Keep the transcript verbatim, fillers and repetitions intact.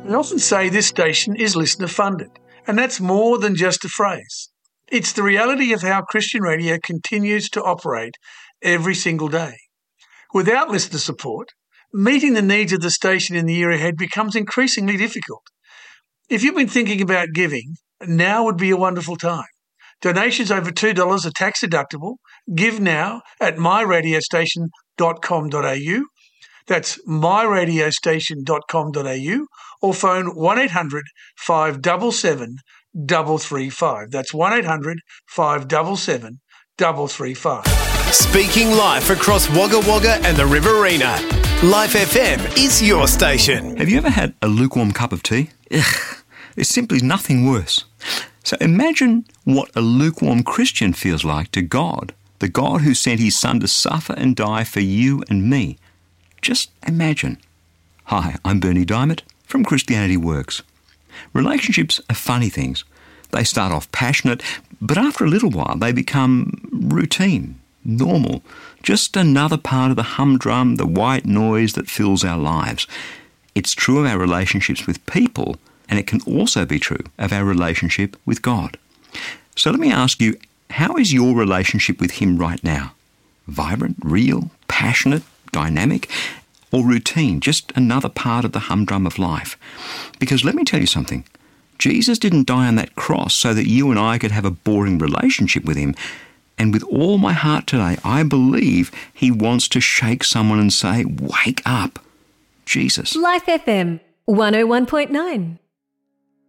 I often say this station is listener funded, and that's more than just a phrase. It's the reality of how Christian radio continues to operate every single day. Without listener support, meeting the needs of the station in the year ahead becomes increasingly difficult. If you've been thinking about giving, now would be a wonderful time. Donations over two dollars are tax deductible. Give now at my radio station dot com dot a u. That's my radio station dot com dot a u, or phone one eight hundred five seven seven three three five. That's one eight hundred five seven seven three three five. Speaking life across Wagga Wagga and the Riverina. Life F M is your station. Have you ever had a lukewarm cup of tea? Ugh, there's simply nothing worse. So imagine what a lukewarm Christian feels like to God, the God who sent his Son to suffer and die for you and me. Just imagine. Hi, I'm Bernie Diamond from Christianity Works. Relationships are funny things. They start off passionate, but after a little while they become routine, normal, just another part of the humdrum, the white noise that fills our lives. It's true of our relationships with people, and it can also be true of our relationship with God. So let me ask you, how is your relationship with him right now? Vibrant, real, passionate, dynamic, or routine, just another part of the humdrum of life? Because let me tell you something. Jesus didn't die on that cross so that you and I could have a boring relationship with him. And with all my heart today, I believe he wants to shake someone and say, wake up. Jesus. Life F M one oh one point nine.